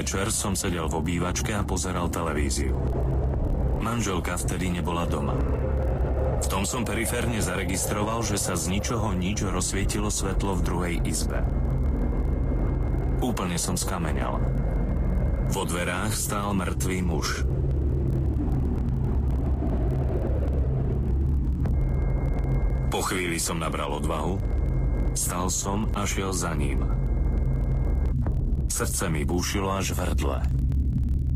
večer som sedel v obývačke a pozeral televíziu. Manželka vtedy nebola doma. V tom som periférne zaregistroval, že sa z ničoho nič rozsvietilo svetlo v druhej izbe. Úplne som skameňal. Vo dverách stál mŕtvý muž. Po chvíli som nabral odvahu, stal som a šiel za ním. Srdce mi búšilo až v hrdle.